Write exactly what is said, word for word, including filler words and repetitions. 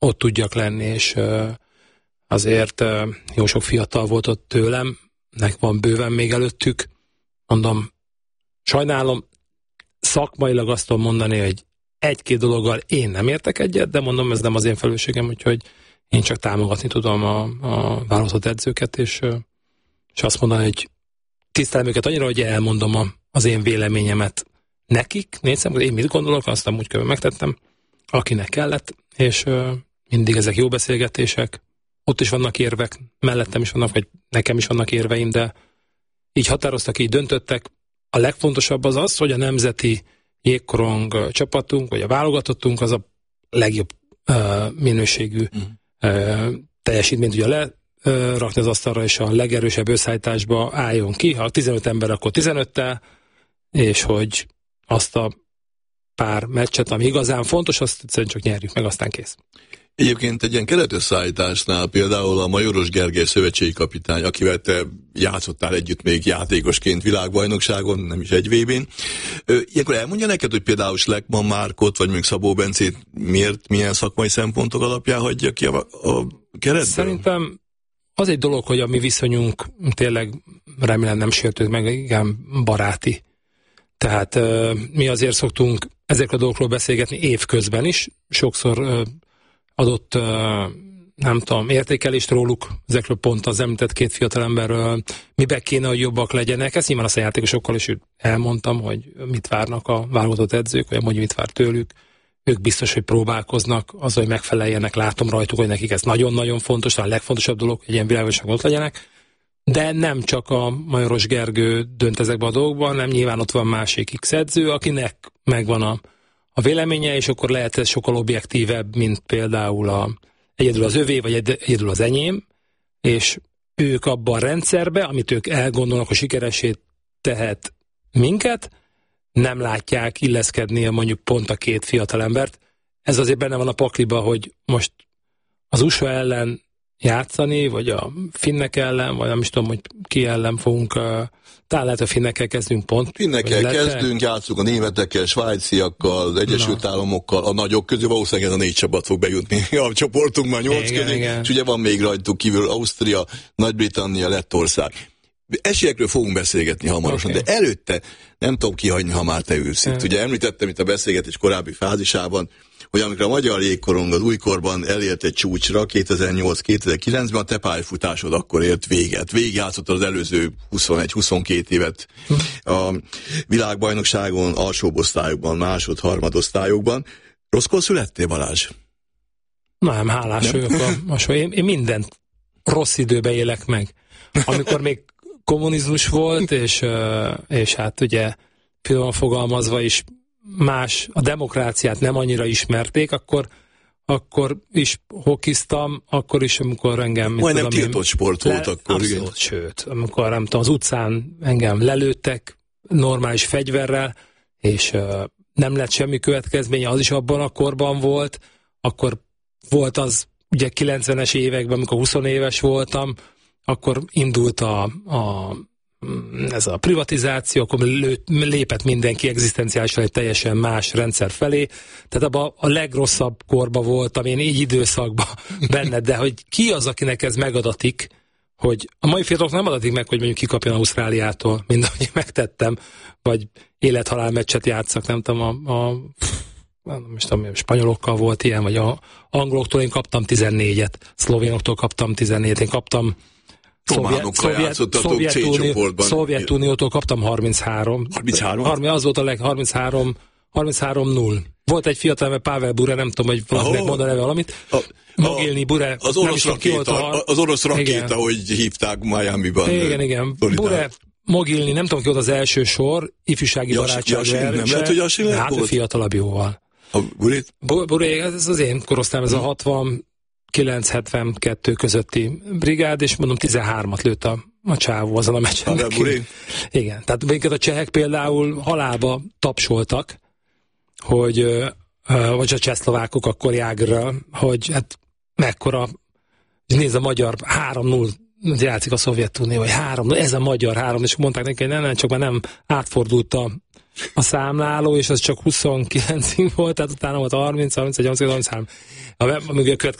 ott tudjak lenni, és azért jó sok fiatal volt ott tőlem, nek van bőven még előttük. Mondom, sajnálom, szakmailag azt tudom mondani, hogy egy-két dologgal én nem értek egyet, de mondom, ez nem az én felelősségem, úgyhogy én csak támogatni tudom a, a válogatott edzőket, és, és azt mondani, hogy tisztelem őket annyira, hogy elmondom a, az én véleményemet nekik, nézem, hogy én mit gondolok, azt amúgy körül megtettem, akinek kellett, és uh, mindig ezek jó beszélgetések, ott is vannak érvek, mellettem is vannak, vagy nekem is vannak érveim, de így határoztak, így döntöttek. A legfontosabb az az, hogy a nemzeti jégkorong csapatunk, vagy a válogatottunk az a legjobb uh, minőségű uh, teljesítményt ugye lerakni uh, az asztalra, és a legerősebb összeállításba álljon ki. Ha tizenöt ember, akkor tizenöttel, és hogy azt a pár meccset, ami igazán fontos, azt egyszerűen csak nyerjük meg, aztán kész. Egyébként egy ilyen keretösszeállításnál például a Majoros Gergely szövetségi kapitány, akivel te játszottál együtt még játékosként világbajnokságon, nem is egy vé bén. Ilyenkor elmondja neked, hogy például Schleckmann Márkot, vagy még Szabó Bencét miért, milyen szakmai szempontok alapján hagyja ki a, a keretből? Szerintem az egy dolog, hogy a mi viszonyunk tényleg remélem nem sértődik meg, igen, baráti. Tehát uh, mi azért szoktunk ezekről a dolgokról beszélgetni évközben is. Sokszor uh, adott, uh, nem tudom, értékelést róluk, ezekről pont az említett két fiatalemberről, mibe kéne, hogy jobbak legyenek. Ezt nyilván azt a játékosokkal is elmondtam, hogy mit várnak a válogatott edzők, vagy mondjuk mit vár tőlük. Ők biztos, hogy próbálkoznak az, hogy megfeleljenek, látom rajtuk, hogy nekik ez nagyon-nagyon fontos, a legfontosabb dolog, hogy ilyen világosan ott legyenek. De nem csak a Majoros Gergő dönt ezekben a dolgokban, hanem nyilván ott van másik X edző, akinek megvan a, a véleménye, és akkor lehet ez sokkal objektívebb, mint például a, egyedül az övé, vagy egyedül az enyém, és ők abban a rendszerben, amit ők elgondolnak, hogy sikeresét tehet minket, nem látják illeszkedni a mondjuk pont a két fiatalembert. Ez azért benne van a pakliba, hogy most az u es á ellen játszani, vagy a finnek ellen, vagy nem is tudom, hogy ki ellen fogunk, uh, talán lehet a finnekkel kezdünk pont. Finnekkel kezdünk, játszunk a németekkel, svájciakkal, az Egyesült Na. Államokkal, a nagyok közül valószínűleg ez a négy csapat fog bejutni a csoportunkban, nyolc igen, közé, igen. És ugye van még rajtuk kívül Ausztria, Nagy-Britannia, Lettország. Esélyekről fogunk beszélgetni hamarosan, okay. De előtte nem tudom kihagyni, ha már te ülsz itt. Ugye említettem itt a beszélgetés korábbi fázisában, hogy amikor a magyar jégkorong az újkorban elért egy csúcsra kétezer-nyolc kétezer-kilencben, a te pályafutásod akkor ért véget. Végigjátszottad az előző huszonegy-huszonkettő évet a világbajnokságon, alsóbb osztályokban, másod, harmadosztályokban. Rosszkor születtél, Balázs? Nem, hálás vagyok. A, én, én mindent rossz időben élek meg. Amikor még kommunizmus volt, és, és hát ugye finoman fogalmazva is más, a demokráciát nem annyira ismerték, akkor, akkor is hokiztam, akkor is, amikor engem... Majdnem tiltott sport volt le, akkor. Abszolút, igen. Sőt, amikor nem tudom, az utcán engem lelőttek normális fegyverrel, és uh, nem lett semmi következménye, az is abban a korban volt, akkor volt az ugye kilencvenes években, amikor húsz éves voltam, akkor indult a, a ez a privatizáció, akkor lépett mindenki egzisztenciálisan egy teljesen más rendszer felé. Tehát abban a legrosszabb korban voltam, én így időszakban benne, de hogy ki az, akinek ez megadatik, hogy a mai fiatalok nem adatik meg, hogy mondjuk kikapjon Ausztráliától, mint ahogy megtettem, vagy élethalál meccset játszak, nem tudom, a, a nem is tudom, spanyolokkal volt ilyen, vagy a angoloktól én kaptam tizennégyet, szlovénoktól kaptam tizennégyet, én kaptam Románokkal játszottatok C-csoportban. Szovjetuniótól kaptam harminchárom. harminchárom? harminc, az volt a leg harminchárom, harminchárom null. Volt egy fiatal, Pavel Bure, nem tudom, hogy valakinek mondaná valamit. Mogilny Bure. Az orosz rakéta, a, az orosz rakéta, igen. Hogy hívták Miami-ban. Igen, igen. Bure, Mogilny, nem tudom, ki volt az első sor, ifjúsági barátság. Nem lehet, hogy Jasin volt? Hát ő fiatalabb jóval. A Burit? Bure, ez az én korosztályom, ez a hatvan kilenc hetvenkettő közötti brigád, és mondom tizenhármat lőtt a, a csávó azon a meccsen. Igen, tehát minket a csehek például halálba tapsoltak, hogy, vagy a csehszlovákok akkor Jágrra, hogy hát mekkora, nézd a magyar három null játszik a Szovjetunió, vagy három null, ez a magyar három, és mondták neki, hogy nem, nem, csak már nem átfordult a a számláló, és az csak huszonkilencig volt, tehát utána volt harminc, harmincegy, harminckettő, harminchárom. A, a, a